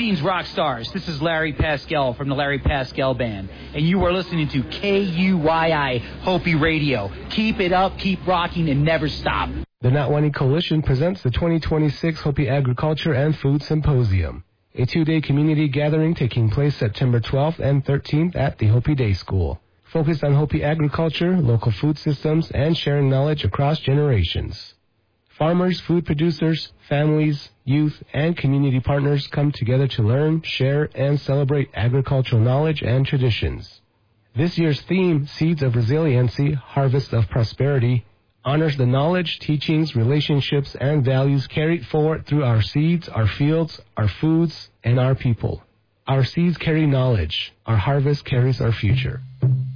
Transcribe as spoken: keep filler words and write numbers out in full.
Greetings, rock stars. This is Larry Pascal from the Larry Pascal Band, and you are listening to K U Y I Hopi Radio. Keep it up, keep rocking, and never stop. The Natwani Coalition presents the twenty twenty-six Hopi Agriculture and Food Symposium, a two-day community gathering taking place September twelfth and thirteenth at the Hopi Day School, focused on Hopi agriculture, local food systems, and sharing knowledge across generations. Farmers, food producers, families, youth, and community partners come together to learn, share, and celebrate agricultural knowledge and traditions. This year's theme, Seeds of Resiliency, Harvest of Prosperity, honors the knowledge, teachings, relationships, and values carried forward through our seeds, our fields, our foods, and our people. Our seeds carry knowledge. Our harvest carries our future.